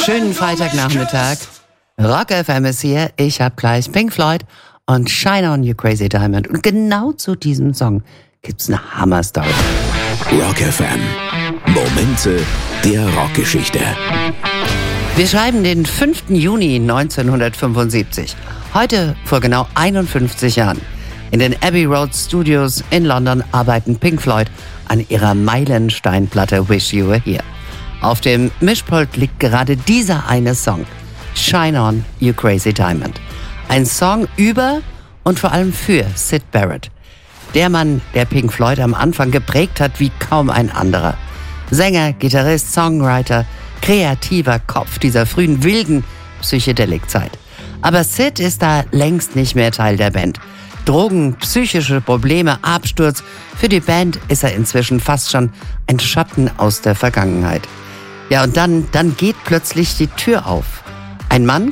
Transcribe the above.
Schönen Freitagnachmittag. Rock FM ist hier. Ich hab gleich Pink Floyd und Shine On You Crazy Diamond. Und genau zu diesem Song gibt's eine Hammer-Story. Rock FM. Momente der Rockgeschichte. Wir schreiben den 5. Juni 1975. Heute vor genau 51 Jahren. In den Abbey Road Studios in London arbeiten Pink Floyd an ihrer Meilensteinplatte Wish You Were Here. Auf dem Mischpult liegt gerade dieser eine Song, Shine On You Crazy Diamond. Ein Song über und vor allem für Syd Barrett. Der Mann, der Pink Floyd am Anfang geprägt hat wie kaum ein anderer. Sänger, Gitarrist, Songwriter, kreativer Kopf dieser frühen wilden Psychedelik-Zeit. Aber Syd ist da längst nicht mehr Teil der Band. Drogen, psychische Probleme, Absturz. Für die Band ist er inzwischen fast schon ein Schatten aus der Vergangenheit. Ja, und dann geht plötzlich die Tür auf. Ein Mann